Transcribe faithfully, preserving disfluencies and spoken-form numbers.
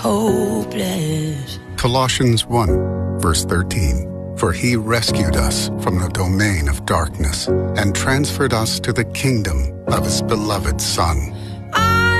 hopeless. Colossians one, verse thirteen. For he rescued us from the domain of darkness and transferred us to the kingdom of his beloved Son. I